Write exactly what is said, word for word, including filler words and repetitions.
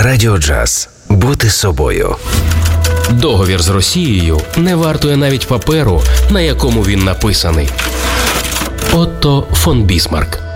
Радіо Джаз. Бути собою. Договір з Росією не вартує навіть паперу, на якому він написаний. Отто фон Бісмарк.